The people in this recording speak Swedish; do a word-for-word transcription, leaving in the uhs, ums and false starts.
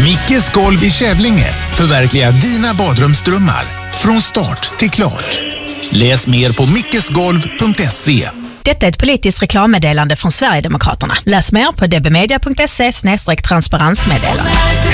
Mickes golv i Kävlinge. Förverkliga dina badrumsdrömmar. Från start till klart. Läs mer på mickesgolv punkt se. Detta är ett politiskt reklammeddelande från Sverigedemokraterna. Läs mer på dbmedia punkt se slash transparensmeddelande.